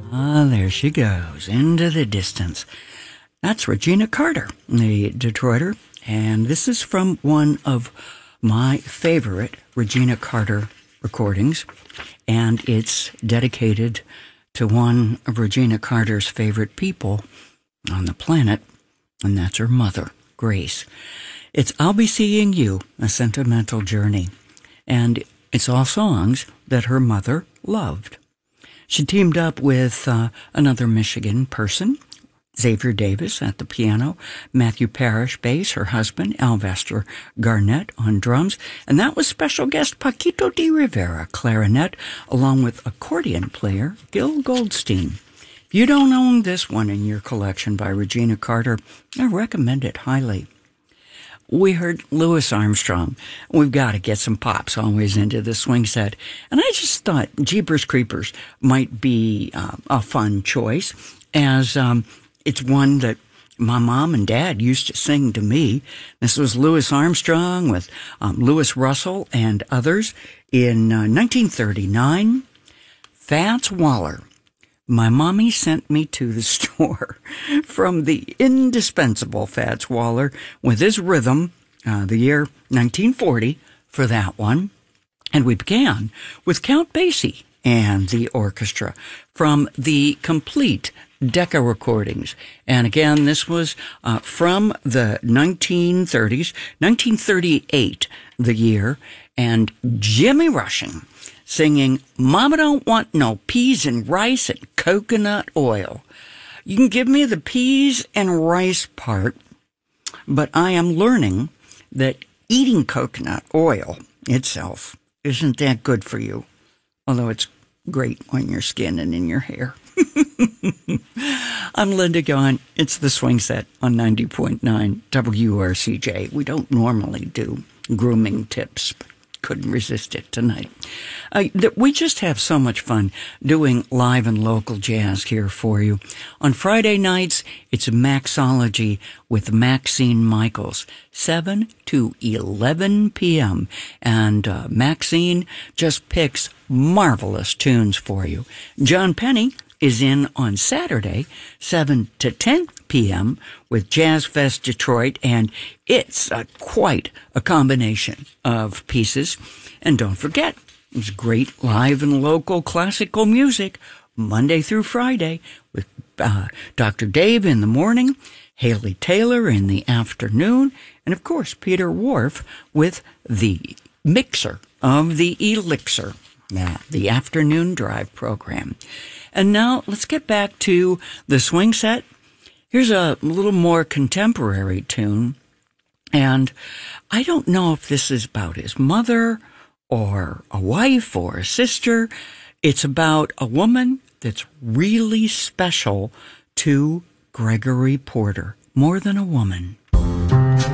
Ah, there she goes, into the distance. That's Regina Carter, the Detroiter, and this is from one of my favorite Regina Carter recordings, and it's dedicated to one of Regina Carter's favorite people on the planet, and that's her mother, Grace. It's I'll Be Seeing You, a sentimental journey, and it's all songs that her mother loved. She teamed up with another Michigan person, Xavier Davis at the piano, Matthew Parrish bass, her husband, Alvester Garnett on drums, and that was special guest Paquito de Rivera, clarinet, along with accordion player Gil Goldstein. If you don't own this one in your collection by Regina Carter, I recommend it highly. We heard Louis Armstrong. We've got to get some pops always into the swing set. And I just thought Jeepers Creepers might be a fun choice, as it's one that my mom and dad used to sing to me. This was Louis Armstrong with Louis Russell and others in 1939. Fats Waller. My mommy sent me to the store from the indispensable Fats Waller with his rhythm, the year 1940 for that one. And we began with Count Basie and the orchestra from the complete Decca recordings. And again, this was from the 1930s, 1938, the year, and Jimmy Rushing singing, Mama Don't Want No Peas and Rice and Coconut Oil. You can give me the peas and rice part, but I am learning that eating coconut oil itself isn't that good for you, although it's great on your skin and in your hair. I'm Linda Gaughan. It's the Swing Set on 90.9 WRCJ. We don't normally do grooming tips, but couldn't resist it tonight. We just have so much fun doing live and local jazz here for you. On Friday nights, it's Maxology with Maxine Michaels, 7 to 11 p.m. And Maxine just picks marvelous tunes for you. John Penny is in on Saturday, 7 to 10 p.m. with Jazz Fest Detroit, and it's quite a combination of pieces. And don't forget, it's great live and local classical music Monday through Friday with Dr. Dave in the morning, Haley Taylor in the afternoon, and of course Peter Wharf with the mixer of the Elixir, the afternoon drive program. And now let's get back to the swing set. Here's a little more contemporary tune, and I don't know if this is about his mother or a wife or a sister. It's about a woman that's really special to Gregory Porter, more than a woman.